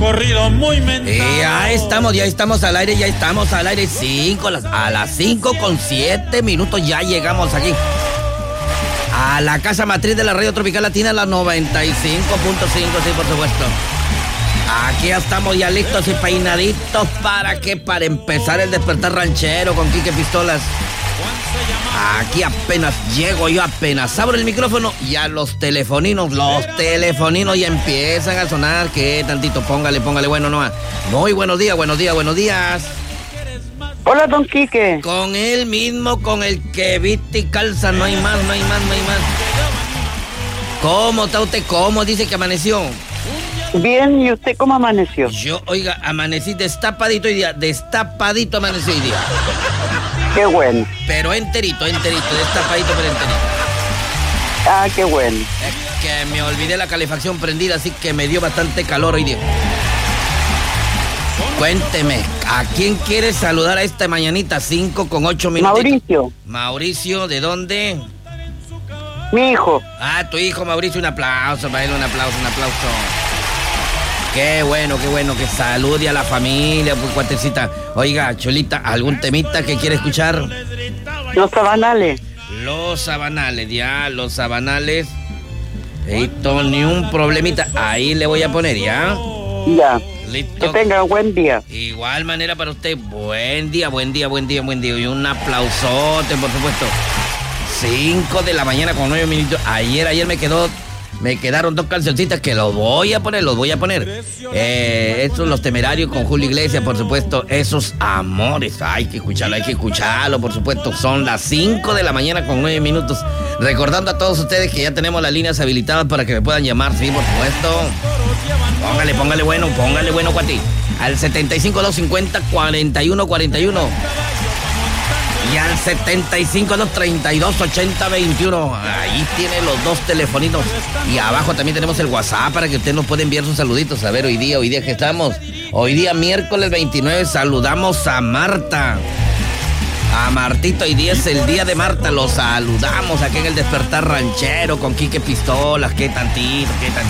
corrido muy mental. Ya estamos al aire, 5, a las 5:07 ya llegamos aquí. A la casa matriz de la Radio Tropical Latina, la 95.5, sí, por supuesto. Aquí ya estamos ya listos y peinaditos para empezar el despertar ranchero con Quique Pistolas. Aquí apenas llego yo, apenas abro el micrófono, ya los telefoninos ya empiezan a sonar. ¿Qué tantito? Póngale, bueno, no. Muy buenos días. Hola, don Quique. Con él mismo, con el que viste y calza, no hay más. ¿Cómo está usted? ¿Cómo dice que amaneció? Bien, ¿y usted cómo amaneció? Yo, oiga, amanecí destapadito hoy día, amanecí hoy día. Qué bueno. Pero enterito, destapadito pero enterito. Ah, qué bueno. Es que me olvidé la calefacción prendida, así que me dio bastante calor hoy día. Cuénteme, ¿a quién quieres saludar a esta mañanita? 5:08. Mauricio, ¿de dónde? Mi hijo. Ah, tu hijo Mauricio, un aplauso para él, un aplauso. Qué bueno, que salude a la familia, pues, cuatecita. Oiga, Cholita, ¿algún temita que quiere escuchar? Los Sabanales. Los Sabanales. Esto, ni un problemita. Ahí le voy a poner, ¿ya? Ya. Listo. Que tenga buen día. Igual manera para usted. Buen día. Y un aplausote, por supuesto. 5:09. Ayer me quedaron 2 cancioncitas que los voy a poner. Estos, Los Temerarios con Julio Iglesias, por supuesto. Esos amores. Hay que escucharlo, por supuesto. Son las 5:09. Recordando a todos ustedes que ya tenemos las líneas habilitadas para que me puedan llamar, sí, por supuesto. Póngale bueno, cuati. Al 75-250-4141. Y al 75-232-8021. Ahí tiene los 2 telefonitos. Y abajo también tenemos el WhatsApp para que usted nos pueda enviar sus saluditos. A ver, hoy día que estamos. Hoy día miércoles 29 saludamos a Marta. A Martito, hoy día es el día de Marta. Los saludamos aquí en el Despertar Ranchero con Quique Pistolas. Qué tantito.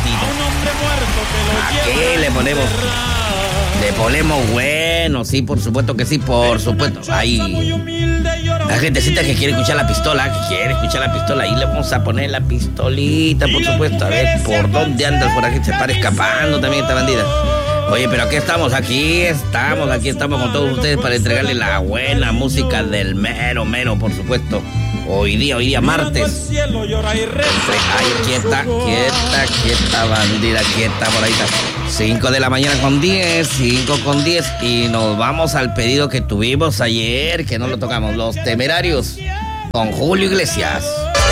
¿A qué le ponemos? Le ponemos bueno, sí, por supuesto que sí, por supuesto. Ahí, la gentecita que quiere escuchar la pistola, ahí le vamos a poner la pistolita, por supuesto. A ver, ¿por dónde andas por aquí? Se para escapando también esta bandida. Oye, pero aquí estamos con todos ustedes para entregarle la buena música del mero, por supuesto. Hoy día martes. Ay, quieta, bandida, quieta, por ahí está. 5:10 y nos vamos al pedido que tuvimos ayer, que no lo tocamos, Los Temerarios con Julio Iglesias.